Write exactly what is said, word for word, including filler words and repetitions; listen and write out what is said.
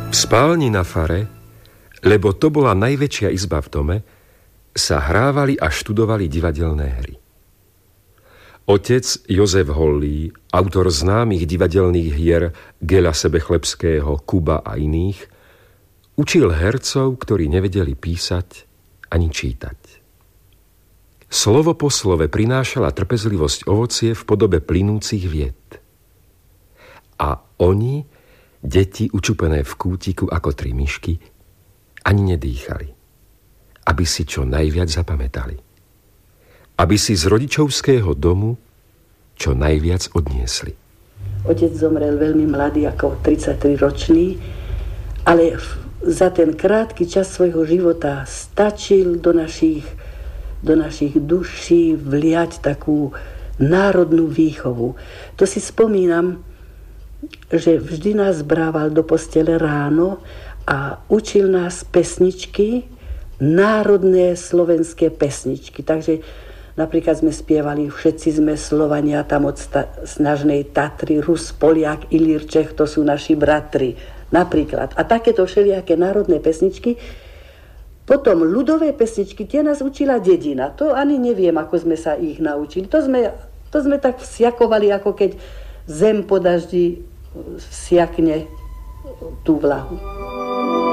V spálni na fare, lebo to bola najväčšia izba v dome, sa hrávali a študovali divadelné hry. Otec Jozef Hollý, autor známych divadelných hier Gela Sebechlebského, Kuba a iných, učil hercov, ktorí nevedeli písať ani čítať. Slovo po slove prinášala trpezlivosť ovocie v podobe plynúcich vied. A oni, deti učupené v kútiku ako tri myšky, ani nedýchali, aby si čo najviac zapamätali. Aby si z rodičovského domu čo najviac odniesli. Otec zomrel veľmi mladý, ako tridsaťtri ročný, ale za ten krátky čas svojho života stačil do našich, do našich duší vliať takú národnú výchovu. To si spomínam, že vždy nás brával do postele ráno a učil nás pesničky, národné slovenské pesničky. Takže napríklad sme spievali Všetci sme Slovania, tam od sta- snažnej Tatry, Rus, Poliak, Ilír, Čech, to sú naši bratri. Napríklad. A takéto všelijaké národné pesničky. Potom ľudové pesničky, tie nás učila dedina. To ani neviem, ako sme sa ich naučili. To sme, to sme tak vsiakovali, ako keď zem po daždi siakne tú vlahu.